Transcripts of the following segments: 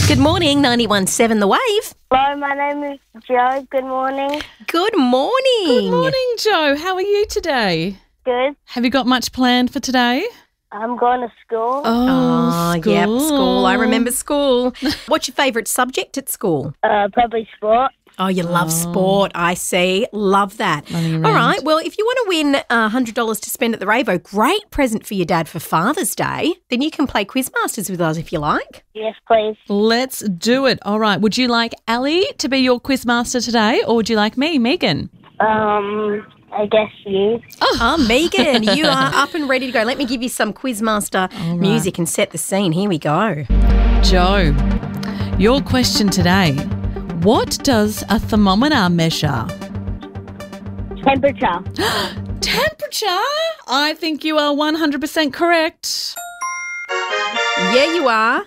Good morning, 91.7 The Wave. Hello, my name is Joe. Good morning. Good morning. Good morning, Joe. How are you today? Good. Have you got much planned for today? I'm going to school. Oh, yep, school. I remember school. What's your favourite subject at school? Probably sport. Oh, you love sport, I see. Love that. Running All around. right, well, if you want to win $100 to spend at the Ravo, great present for your dad for Father's Day, then you can play Quizmasters with us if you like. Yes, please. Let's do it. All right. Would you like Ali to be your quizmaster today, or would you like me, Megan? I guess you. Oh, Megan, you are up and ready to go. Let me give you some Quizmaster music and set the scene. Here we go. Joe, your question today. What does a thermometer measure? Temperature. Temperature? I think you are 100% correct. Yeah, you are.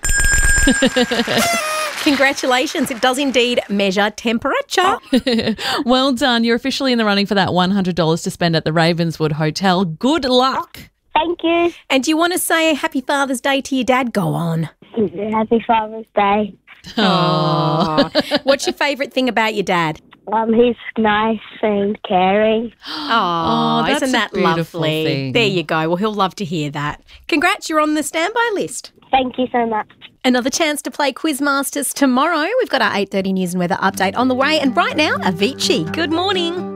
Congratulations. It does indeed measure temperature. Well done. You're officially in the running for that $100 to spend at the Ravenswood Hotel. Good luck. Thank you. And do you want to say Happy Father's Day to your dad? Go on. Happy Father's Day. Oh. What's your favourite thing about your dad? He's nice and caring. Oh, that's isn't a that beautiful lovely? thing. There you go. Well, he'll love to hear that. Congrats, you're on the standby list. Thank you so much. Another chance to play Quizmasters tomorrow. We've got our 8:30 news and weather update on the way. And right now, Avicii. Good morning.